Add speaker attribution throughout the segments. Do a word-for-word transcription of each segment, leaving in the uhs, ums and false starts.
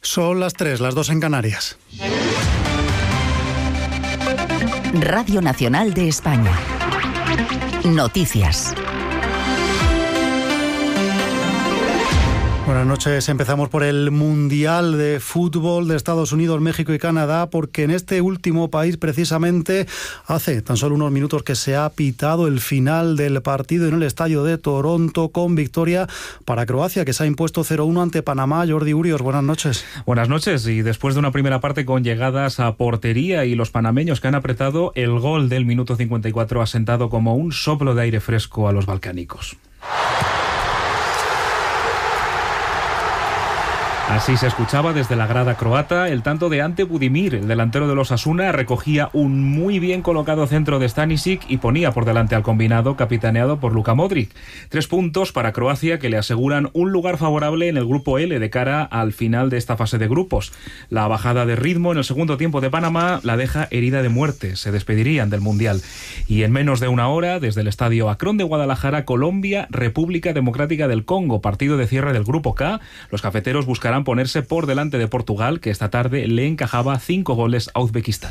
Speaker 1: Son las tres, las dos en Canarias.
Speaker 2: Radio Nacional de España. Noticias.
Speaker 1: Buenas noches. Empezamos por el Mundial de Fútbol de Estados Unidos, México y Canadá, porque en este último país, precisamente, hace tan solo unos minutos que se ha pitado el final del partido en el estadio de Toronto, con victoria para Croacia, que se ha impuesto cero uno ante Panamá. Jordi Urios, buenas noches.
Speaker 3: Buenas noches. Y después de una primera parte con llegadas a portería y los panameños que han apretado, el gol del minuto cincuenta y cuatro ha sentado como un soplo de aire fresco a los balcánicos. Así se escuchaba desde la grada croata el tanto de Ante Budimir, el delantero de los Osasuna, recogía un muy bien colocado centro de Stanisic y ponía por delante al combinado capitaneado por Luka Modric. Tres puntos para Croacia que le aseguran un lugar favorable en el grupo L de cara al final de esta fase de grupos. La bajada de ritmo en el segundo tiempo de Panamá la deja herida de muerte, se despedirían del Mundial. Y en menos de una hora, desde el estadio Akron de Guadalajara, Colombia, República Democrática del Congo, partido de cierre del grupo K, los cafeteros buscarán ponerse por delante de Portugal, que esta tarde le encajaba cinco goles a Uzbekistán.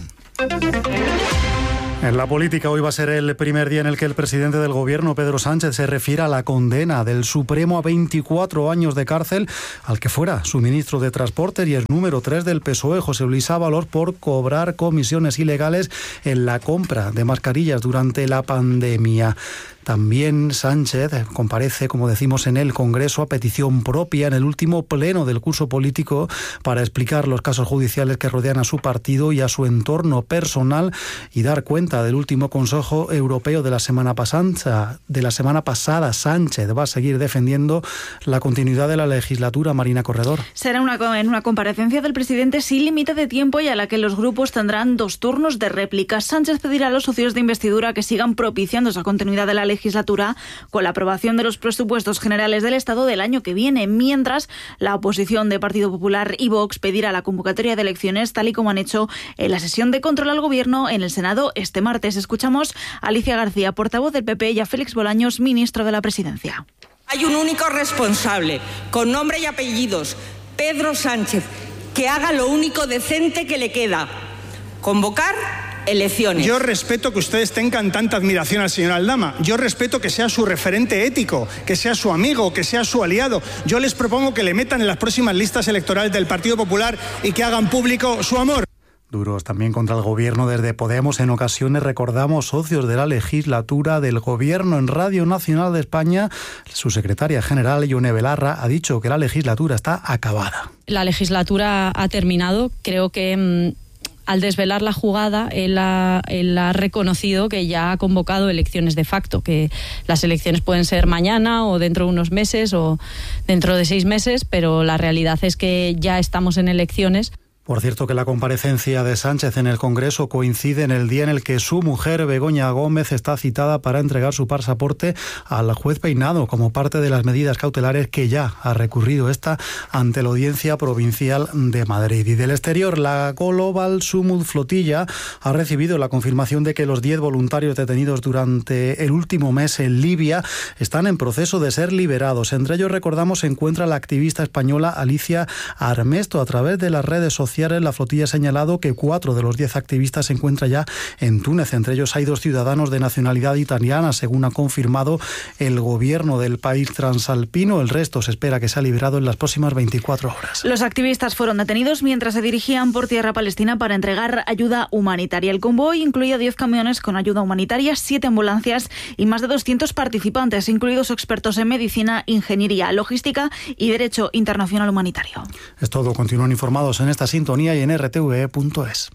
Speaker 1: En la política, hoy va a ser el primer día en el que el presidente del gobierno, Pedro Sánchez, se refiere a la condena del Supremo a veinticuatro años de cárcel al que fuera su ministro de Transportes y el número tres del P S O E, José Luis Ábalos, por cobrar comisiones ilegales en la compra de mascarillas durante la pandemia. También Sánchez comparece, como decimos, en el Congreso a petición propia en el último pleno del curso político para explicar los casos judiciales que rodean a su partido y a su entorno personal y dar cuenta del último Consejo Europeo de la semana pasada. De la semana pasada, Sánchez va a seguir defendiendo la continuidad de la legislatura. Marina Corredor.
Speaker 4: Será una, en una comparecencia del presidente sin límite de tiempo y a la que los grupos tendrán dos turnos de réplica. Sánchez pedirá a los socios de investidura que sigan propiciando esa continuidad de la legislatura legislatura con la aprobación de los presupuestos generales del Estado del año que viene, mientras la oposición de Partido Popular y Vox pedirá la convocatoria de elecciones, tal y como han hecho en la sesión de control al Gobierno en el Senado este martes. Escuchamos a Alicia García, portavoz del P P, y a Félix Bolaños, ministro de la Presidencia.
Speaker 5: Hay un único responsable, con nombre y apellidos, Pedro Sánchez, que haga lo único decente que le queda: convocar elecciones.
Speaker 6: Yo respeto que ustedes tengan tanta admiración al señor Aldama. Yo respeto que sea su referente ético, que sea su amigo, que sea su aliado. Yo les propongo que le metan en las próximas listas electorales del Partido Popular y que hagan público su amor.
Speaker 1: Duros también contra el gobierno desde Podemos. En ocasiones recordamos socios de la legislatura del gobierno. En Radio Nacional de España, su secretaria general, Ione Belarra, ha dicho que la legislatura está acabada.
Speaker 7: La legislatura ha terminado. Creo que Mmm... al desvelar la jugada, él ha, él ha reconocido que ya ha convocado elecciones de facto, que las elecciones pueden ser mañana o dentro de unos meses o dentro de seis meses, pero la realidad es que ya estamos en elecciones.
Speaker 1: Por cierto, que la comparecencia de Sánchez en el Congreso coincide en el día en el que su mujer, Begoña Gómez, está citada para entregar su pasaporte al juez Peinado como parte de las medidas cautelares que ya ha recurrido esta ante la Audiencia Provincial de Madrid. Y del exterior, la Global Sumud Flotilla ha recibido la confirmación de que los diez voluntarios detenidos durante el último mes en Libia están en proceso de ser liberados. Entre ellos, recordamos, se encuentra la activista española Alicia Armesto. A través de las redes sociales, la flotilla ha señalado que cuatro de los diez activistas se encuentran ya en Túnez. Entre ellos hay dos ciudadanos de nacionalidad italiana, según ha confirmado el gobierno del país transalpino. El resto se espera que sea liberado en las próximas veinticuatro horas.
Speaker 4: Los activistas fueron detenidos mientras se dirigían por tierra palestina para entregar ayuda humanitaria. El convoy incluía diez camiones con ayuda humanitaria, siete ambulancias y más de doscientos participantes, incluidos expertos en medicina, ingeniería, logística y derecho internacional humanitario.
Speaker 1: Es todo. Continúan informados en esta sintonía y en r t v e punto es.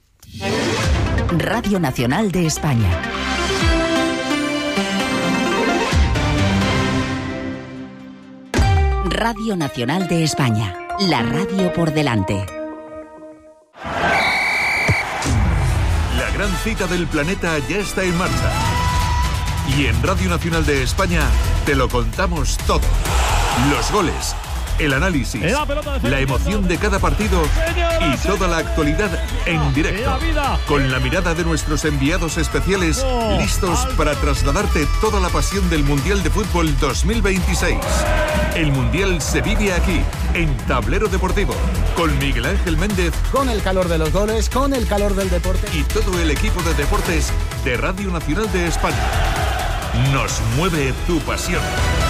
Speaker 2: Radio Nacional de España. Radio Nacional de España. La radio por delante.
Speaker 8: La gran cita del planeta ya está en marcha. Y en Radio Nacional de España te lo contamos todo. Los goles, el análisis, la emoción de cada partido y toda la actualidad en directo. Con la mirada de nuestros enviados especiales, listos para trasladarte toda la pasión del Mundial de Fútbol dos mil veintiséis. El Mundial se vive aquí, en Tablero Deportivo, con Miguel Ángel Méndez.
Speaker 9: Con el calor de los goles, con el calor del deporte.
Speaker 8: Y todo el equipo de deportes de Radio Nacional de España. Nos mueve tu pasión.